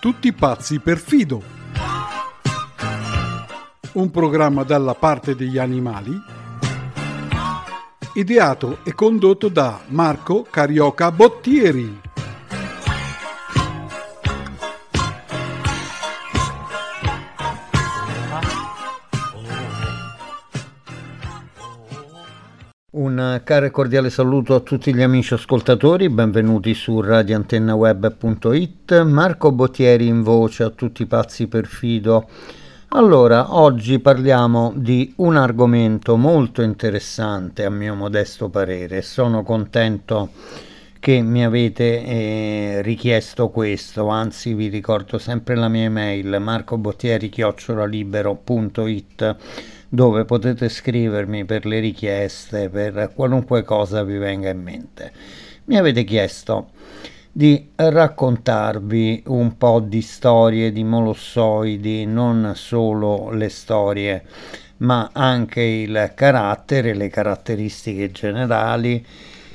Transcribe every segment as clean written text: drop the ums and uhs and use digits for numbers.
Tutti pazzi per Fido. Un programma dalla parte degli animali, ideato e condotto da Marco Carioca Bottieri. Un caro e cordiale saluto a tutti gli amici ascoltatori, benvenuti su radioantennaweb.it. Marco Bottieri in voce a tutti pazzi per Fido. Allora, oggi parliamo di un argomento molto interessante a mio modesto parere. Sono contento che mi avete richiesto questo, anzi vi ricordo sempre la mia email marcobottieri@libero.it, dove potete scrivermi per le richieste, per qualunque cosa vi venga in mente. Mi avete chiesto di raccontarvi un po' di storie di molossoidi, non solo le storie, ma anche il carattere, le caratteristiche generali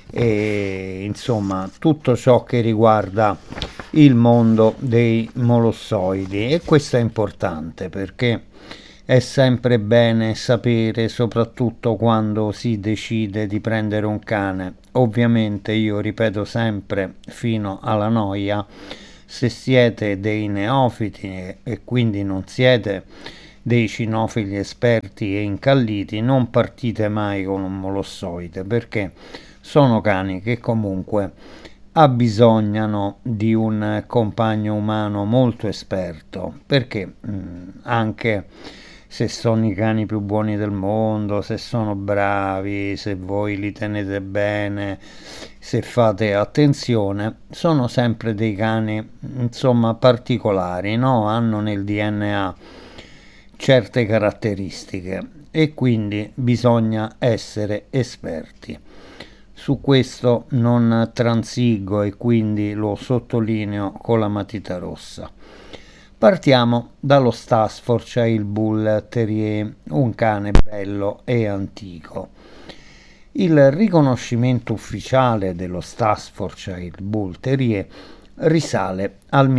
e insomma tutto ciò che riguarda il mondo dei molossoidi. E questo è importante perché è sempre bene sapere, soprattutto quando si decide di prendere un cane. Ovviamente io ripeto sempre fino alla noia, se siete dei neofiti e quindi non siete dei cinofili esperti e incalliti, non partite mai con un molossoide, perché sono cani che comunque abbisognano di un compagno umano molto esperto, perché anche se sono i cani più buoni del mondo, se sono bravi, se voi li tenete bene, se fate attenzione, sono sempre dei cani, insomma, particolari, no? Hanno nel DNA certe caratteristiche e quindi bisogna essere esperti. Su questo non transigo e quindi lo sottolineo con la matita rossa. Partiamo dallo Staffordshire Bull Terrier, un cane bello e antico. Il riconoscimento ufficiale dello Staffordshire Bull Terrier risale al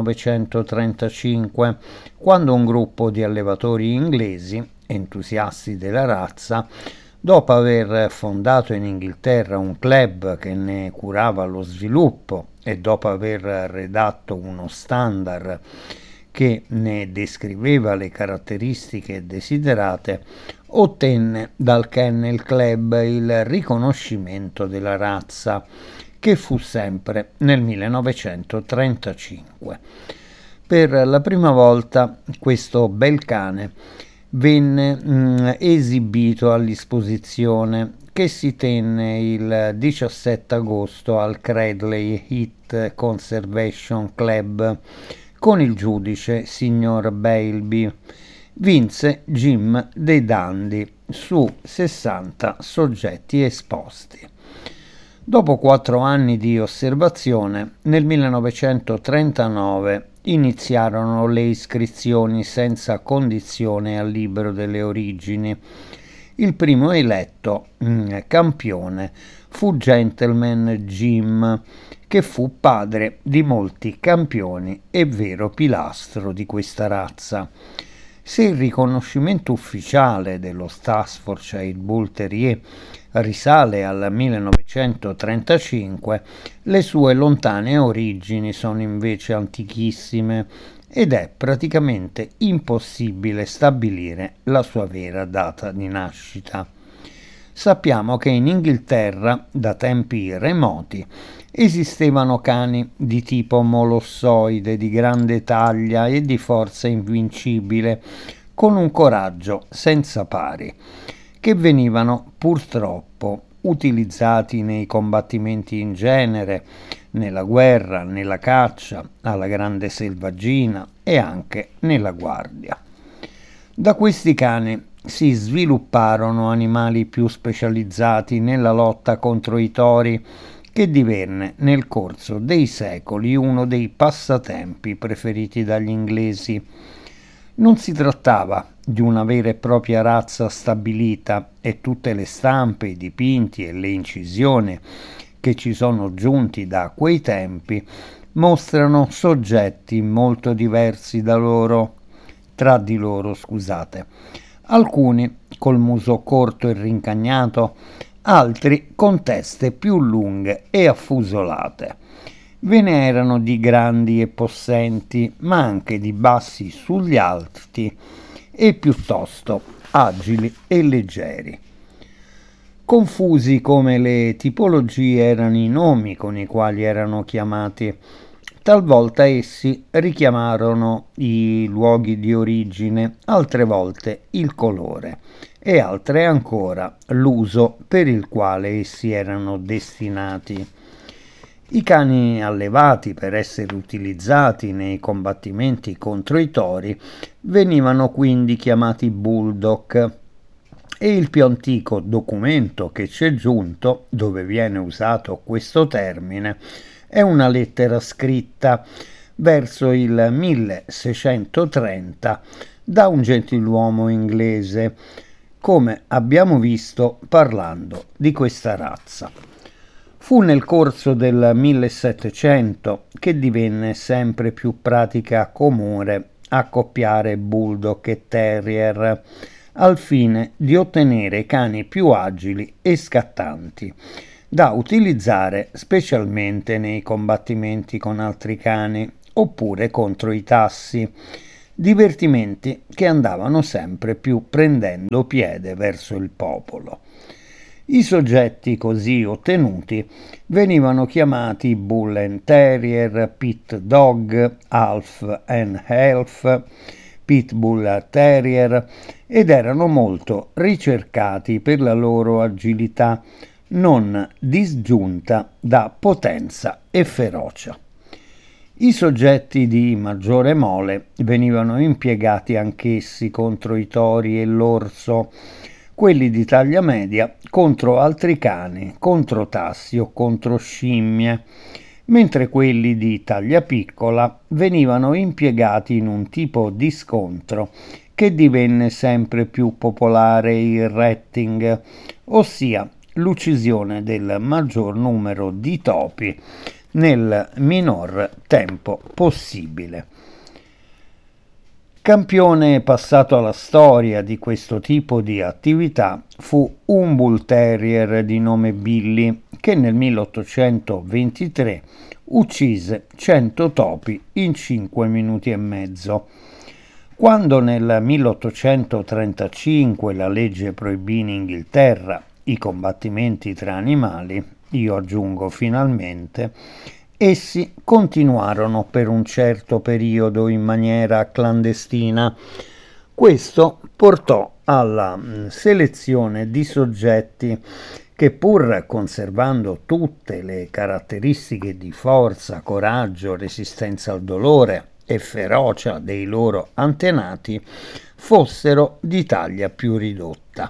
1935, quando un gruppo di allevatori inglesi, entusiasti della razza, dopo aver fondato in Inghilterra un club che ne curava lo sviluppo e dopo aver redatto uno standard che ne descriveva le caratteristiche desiderate, ottenne dal Kennel Club il riconoscimento della razza, che fu sempre nel 1935. Per la prima volta questo bel cane venne esibito all'esposizione che si tenne il 17 agosto al Cradley Heath Conservation Club con il giudice signor Bailby. Vinse Jim dei Dundee su 60 soggetti esposti. Dopo 4 anni di osservazione, nel 1939 iniziarono le iscrizioni senza condizione al libro delle origini. Il primo eletto campione fu Gentleman Jim, che fu padre di molti campioni e vero pilastro di questa razza. Se il riconoscimento ufficiale dello Staffordshire Bull Terrier risale al 1935, le sue lontane origini sono invece antichissime ed è praticamente impossibile stabilire la sua vera data di nascita. Sappiamo che in Inghilterra, da tempi remoti, esistevano cani di tipo molossoide, di grande taglia e di forza invincibile, con un coraggio senza pari, che venivano purtroppo utilizzati nei combattimenti in genere, nella guerra, nella caccia, alla grande selvaggina e anche nella guardia. Da questi cani si svilupparono animali più specializzati nella lotta contro i tori, che divenne nel corso dei secoli uno dei passatempi preferiti dagli inglesi. Non si trattava di una vera e propria razza stabilita e tutte le stampe, i dipinti e le incisioni che ci sono giunti da quei tempi mostrano soggetti molto diversi tra di loro, scusate. Alcuni col muso corto e rincagnato, altri con teste più lunghe e affusolate. Ve ne erano di grandi e possenti, ma anche di bassi sugli alti e piuttosto agili e leggeri. Confusi come le tipologie erano i nomi con i quali erano chiamati. Talvolta essi richiamarono i luoghi di origine, altre volte il colore e altre ancora l'uso per il quale essi erano destinati. I cani allevati per essere utilizzati nei combattimenti contro i tori venivano quindi chiamati bulldog, e il più antico documento che c'è giunto, dove viene usato questo termine, è una lettera scritta verso il 1630 da un gentiluomo inglese, come abbiamo visto parlando di questa razza. Fu nel corso del 1700 che divenne sempre più pratica comune accoppiare bulldog e terrier, al fine di ottenere cani più agili e scattanti, da utilizzare specialmente nei combattimenti con altri cani oppure contro i tassi, divertimenti che andavano sempre più prendendo piede verso il popolo. I soggetti così ottenuti venivano chiamati Bull and Terrier, Pit Dog, Half and Half, Pitbull Terrier, ed erano molto ricercati per la loro agilità non disgiunta da potenza e ferocia. I soggetti di maggiore mole venivano impiegati anch'essi contro i tori e l'orso, quelli di taglia media contro altri cani, contro tassi o contro scimmie, mentre quelli di taglia piccola venivano impiegati in un tipo di scontro che divenne sempre più popolare, il retting, ossia l'uccisione del maggior numero di topi nel minor tempo possibile. Campione passato alla storia di questo tipo di attività fu un Bull Terrier di nome Billy, che nel 1823 uccise 100 topi in 5 minuti e mezzo. Quando nel 1835 la legge proibì in Inghilterra i combattimenti tra animali, io aggiungo finalmente, essi continuarono per un certo periodo in maniera clandestina. Questo portò alla selezione di soggetti che, pur conservando tutte le caratteristiche di forza, coraggio, resistenza al dolore e ferocia dei loro antenati, fossero di taglia più ridotta.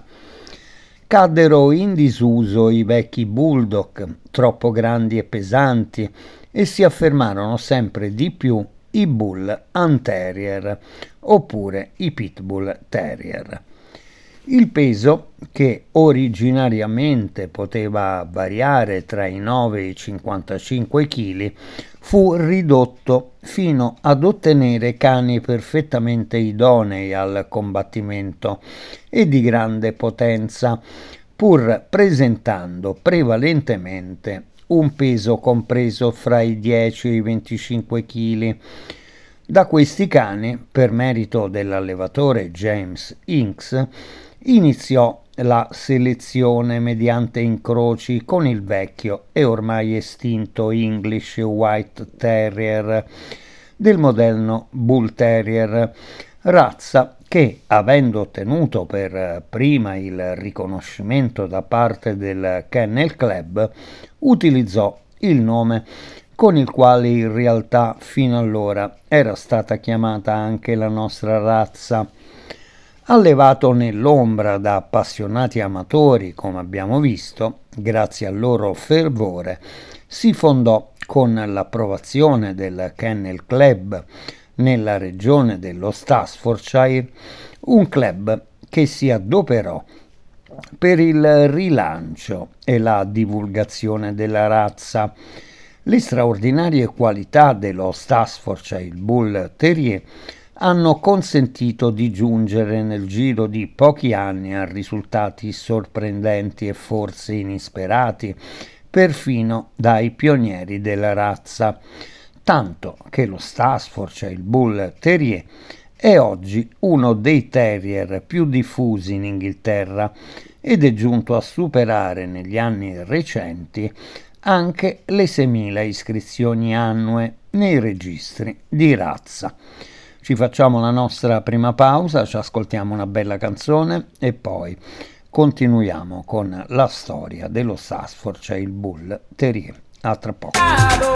Caddero in disuso i vecchi bulldog, troppo grandi e pesanti, e si affermarono sempre di più i Bull and Terrier, oppure i Pitbull Terrier. Il peso, che originariamente poteva variare tra i 9 e i 55 kg, fu ridotto fino ad ottenere cani perfettamente idonei al combattimento e di grande potenza, pur presentando prevalentemente un peso compreso fra i 10 e i 25 kg. Da questi cani, per merito dell'allevatore James Hinks, iniziò la selezione mediante incroci con il vecchio e ormai estinto English White Terrier del modello Bull Terrier, razza che, avendo ottenuto per prima il riconoscimento da parte del Kennel Club, utilizzò il nome con il quale in realtà fino allora era stata chiamata anche la nostra razza. Allevato nell'ombra da appassionati amatori, come abbiamo visto, grazie al loro fervore, si fondò con l'approvazione del Kennel Club nella regione dello Staffordshire, un club che si adoperò per il rilancio e la divulgazione della razza, Le straordinarie qualità dello Staffordshire Bull Terrier hanno consentito di giungere nel giro di pochi anni a risultati sorprendenti e forse inesperati, perfino dai pionieri della razza, tanto che lo Staffordshire Bull Terrier è oggi uno dei terrier più diffusi in Inghilterra ed è giunto a superare negli anni recenti anche le 6.000 iscrizioni annue nei registri di razza. Ci facciamo la nostra prima pausa, ci ascoltiamo una bella canzone e poi continuiamo con la storia dello Staffordshire Bull Terrier. A tra poco.